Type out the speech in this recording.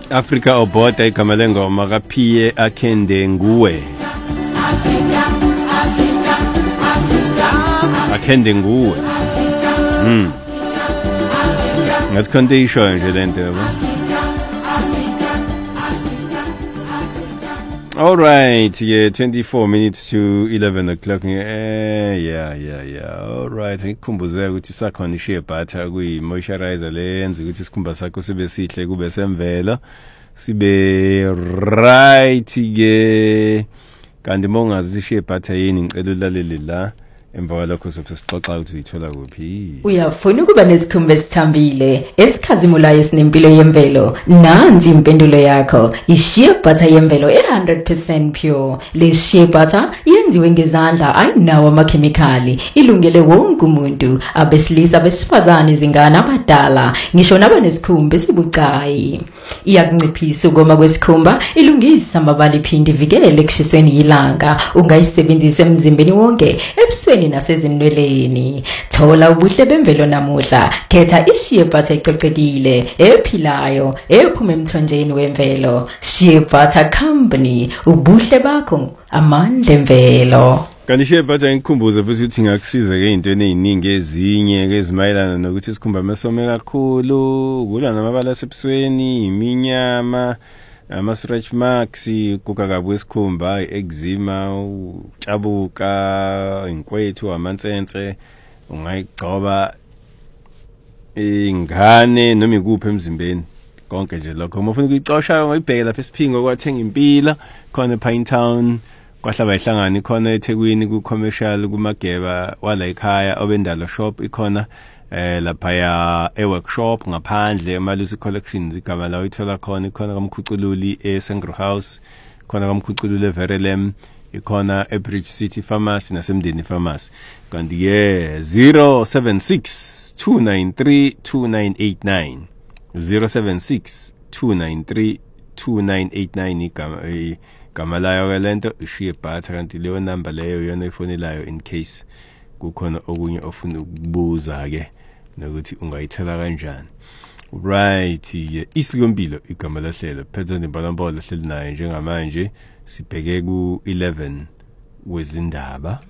Africa Obota igama lengoma kaPhiye Akhende Nguwe. Akhende Nguwe. Ngathi konke isho nje lento yabo. All right, yeah, 24 minutes to 11 o'clock. Yeah. All right, ngikhumbuzeke ukuthi sakhona ishare butter kuyi moisturizer lenze ukuthi isikhumba sakho sibe sihle kube semvelo. Sibe right ke. Kanti mongazi ishare butter yini ngicela ulalele la. Emva lokho sesixoxa ukuthi uyithola kuphi. Uyafuna ukuba nesikhumba esithambile, esikhazimulayo esinempilo yemvelo. Nansi impendulo yakho. I-shea butter yemvelo 100% pure. Le shea butter yenziwe ngezandla, ayinawo amakhemikhali. Ilungele wonke umuntu, abesilisa, abesifazane, izingane, abadala, ngisho nabanesikhumba esibucayi. Iyakunciphisa ukoma kwesikhumba, ilungisa amabala iphinde ivikele ekushisweni yilanga. Ungayisebenzisa emzimbeni wonke, ebusweni nasezinweleni. Thola ubuhle bemvelo namuhla. Khetha i-shea butter ecocekile, ephilayo, ephuma emthonjeni wemvelo. Shea Butter Company, ubuhle bakho, amandla emvelo. Kanti share butter ngikhumbuze futhi ukuthi ngakusiza ke into eziningi ezinye ke ezimayelana nokuthi isikhumba mesome kakhulu, kula namabala asebusweni, iminyama, ama-stretch marks, kukakabu esikhumba, eczema, utshabuka, inkwethu, amansense, ungayigcoba ingane noma ikuphi emzimbeni. Konke nje lokho. Uma ufuna ukuyicosha ungayibheka lapha esiphingo kwathenga impila, khona ePinetown, kwahlaba ihlangana ikhona eThekwini ku-commercial kuMageba wala ekhaya obendalo shop ikhona lapha ya e-workshop ngaphandle eMalusi Collections igama la uyithola khona ikhona kaMkhucululi eSangro House khona kaMkhucululi eVerelem ikhona eBridge City Pharmacy naseMdeni Pharmacy kanti ke 076 293 2989 076 293 2989 igama layo ke lento ishare butter kanti leyo number leyo yona ifonelayo in case kukhona okunye ofuna ukubuza ke nokuthi ungayithola kanjani. Right, isikompilo igama lahlelo phezulu imbalambolo lahlelo naye njengamanje sibheke ku 11 wezindaba.